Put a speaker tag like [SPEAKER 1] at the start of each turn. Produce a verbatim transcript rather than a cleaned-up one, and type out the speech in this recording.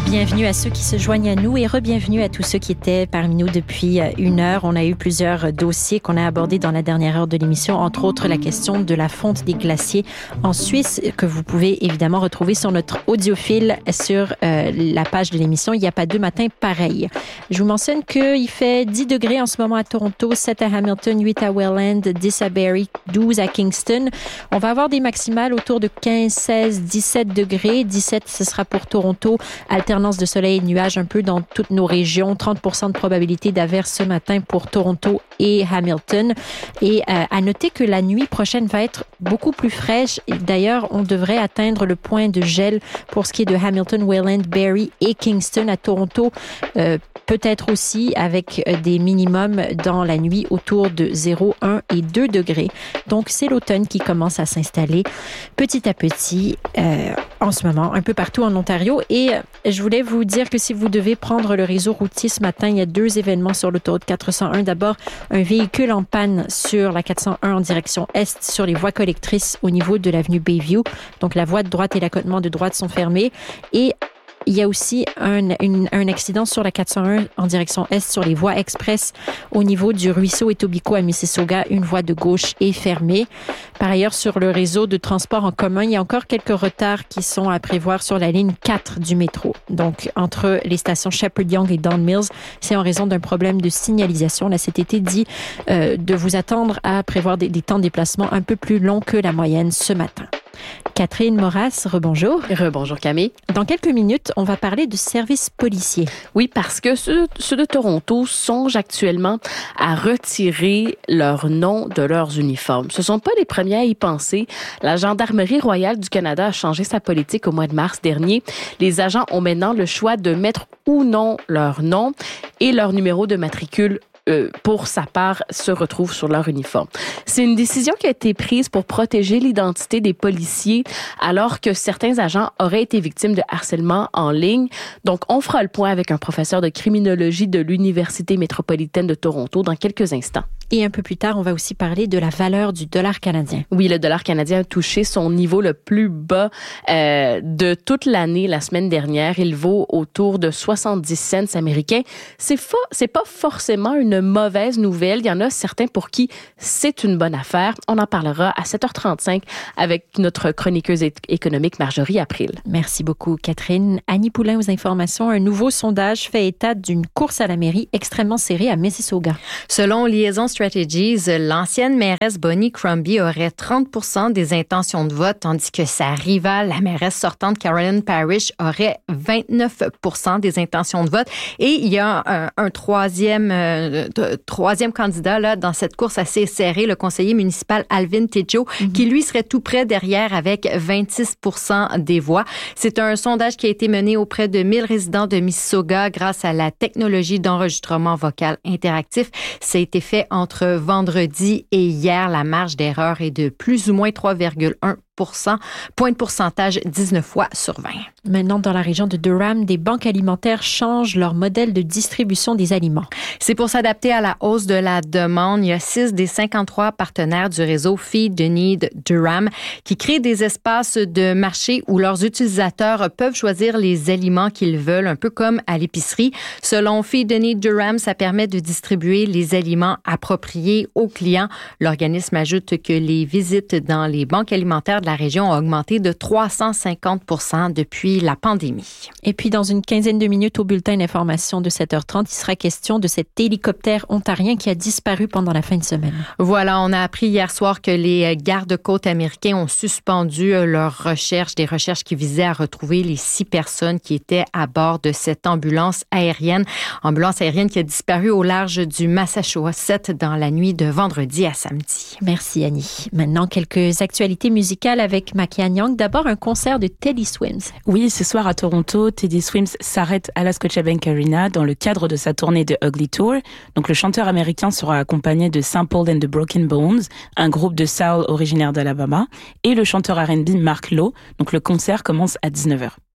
[SPEAKER 1] Bienvenue à ceux qui se joignent à nous et re-bienvenue à tous ceux qui étaient parmi nous depuis une heure. On a eu plusieurs dossiers qu'on a abordés dans la dernière heure de l'émission, entre autres la question de la fonte des glaciers en Suisse, que vous pouvez évidemment retrouver sur notre audiophile sur euh, la page de l'émission. Il n'y a pas deux matins pareils. Je vous mentionne qu'il fait dix degrés en ce moment à Toronto, sept à Hamilton, huit à Welland, dix à Barrie, douze à Kingston. On va avoir des maximales autour de quinze, seize, dix-sept degrés. dix-sept, ce sera pour Toronto. Alternance de soleil et de nuages un peu dans toutes nos régions. trente pour cent de probabilité d'averse ce matin pour Toronto et Hamilton. Et euh, à noter que la nuit prochaine va être beaucoup plus fraîche. D'ailleurs, on devrait atteindre le point de gel pour ce qui est de Hamilton, Welland, Barrie et Kingston. À Toronto, euh, peut-être aussi avec des minimums dans la nuit autour de zéro, un et deux degrés. Donc, c'est l'automne qui commence à s'installer petit à petit euh, en ce moment, un peu partout en Ontario. Et euh, je voulais vous dire que si vous devez prendre le réseau routier ce matin, il y a deux événements sur l'autoroute quatre cent un. D'abord, un véhicule en panne sur la quatre cent un en direction est sur les voies collectrices au niveau de l'avenue Bayview. Donc, la voie de droite et l'accotement de droite sont fermés. Et il y a aussi un, une, un accident sur la quatre cent un en direction est sur les voies express au niveau du ruisseau Etobicoke à Mississauga. Une voie de gauche est fermée. Par ailleurs, sur le réseau de transport en commun, il y a encore quelques retards qui sont à prévoir sur la ligne quatre du métro. Donc, entre les stations Shepherd Yonge et Don Mills, c'est en raison d'un problème de signalisation. La C T T dit euh, de vous attendre à prévoir des, des temps de déplacement un peu plus longs que la moyenne ce matin. Catherine Moras, rebonjour.
[SPEAKER 2] Rebonjour Camille.
[SPEAKER 1] Dans quelques minutes, on va parler de services policiers.
[SPEAKER 2] Oui, parce que ceux, ceux de Toronto songent actuellement à retirer leur nom de leurs uniformes. Ce ne sont pas les premiers à y penser. La Gendarmerie royale du Canada a changé sa politique au mois de mars dernier. Les agents ont maintenant le choix de mettre ou non leur nom et leur numéro de matricule pour sa part, se retrouvent sur leur uniforme. C'est une décision qui a été prise pour protéger l'identité des policiers alors que certains agents auraient été victimes de harcèlement en ligne. Donc, on fera le point avec un professeur de criminologie de l'Université métropolitaine de Toronto dans quelques instants.
[SPEAKER 1] Et un peu plus tard, on va aussi parler de la valeur du dollar canadien.
[SPEAKER 2] Oui, le dollar canadien a touché son niveau le plus bas euh, de toute l'année la semaine dernière. Il vaut autour de soixante-dix cents américains. C'est, fa- c'est pas forcément une mauvaise nouvelle. Il y en a certains pour qui c'est une bonne affaire. On en parlera à sept heures trente-cinq avec notre chroniqueuse é- économique Marjorie April.
[SPEAKER 1] Merci beaucoup, Catherine. Annie Poulain aux informations. Un nouveau sondage fait état d'une course à la mairie extrêmement serrée à Mississauga.
[SPEAKER 3] Selon Liaison Strategies, l'ancienne mairesse Bonnie Crombie aurait trente pour cent des intentions de vote, tandis que sa rivale, la mairesse sortante Carolyn Parrish, aurait vingt-neuf pour cent des intentions de vote. Et il y a un, un troisième, euh, troisième candidat là, dans cette course assez serrée, le conseiller municipal Alvin Tidjo, mm-hmm. qui lui serait tout près derrière avec vingt-six pour cent des voix. C'est un sondage qui a été mené auprès de mille résidents de Mississauga grâce à la technologie d'enregistrement vocal interactif. Ça a été fait entre vendredi et hier. La marge d'erreur est de plus ou moins trois virgule un pour cent, point de pourcentage dix-neuf fois sur vingt.
[SPEAKER 1] Maintenant, dans la région de Durham, des banques alimentaires changent leur modèle de distribution des aliments.
[SPEAKER 3] C'est pour s'adapter à la hausse de la demande. Il y a six des cinquante-trois partenaires du réseau Feed the Need Durham qui créent des espaces de marché où leurs utilisateurs peuvent choisir les aliments qu'ils veulent, un peu comme à l'épicerie. Selon Feed the Need Durham, ça permet de distribuer les aliments appropriés aux clients. L'organisme ajoute que les visites dans les banques alimentaires de la région a augmenté de trois cent cinquante pour cent depuis la pandémie.
[SPEAKER 1] Et puis, dans une quinzaine de minutes au bulletin d'information de sept heures trente, il sera question de cet hélicoptère ontarien qui a disparu pendant la fin de semaine.
[SPEAKER 3] Voilà, on a appris hier soir que les gardes-côtes américains ont suspendu leurs recherches, des recherches qui visaient à retrouver les six personnes qui étaient à bord de cette ambulance aérienne. Ambulance aérienne qui a disparu au large du Massachusetts dans la nuit de vendredi à samedi.
[SPEAKER 1] Merci, Annie. Maintenant, quelques actualités musicales avec Makian Young. D'abord, un concert de Teddy Swims.
[SPEAKER 4] Oui, ce soir à Toronto, Teddy Swims s'arrête à la Scotiabank Arena dans le cadre de sa tournée de Ugly Tour. Donc, le chanteur américain sera accompagné de Sample and the Broken Bones, un groupe de soul originaire d'Alabama, et le chanteur R and B Mark Lowe. Donc, le concert commence à dix-neuf heures.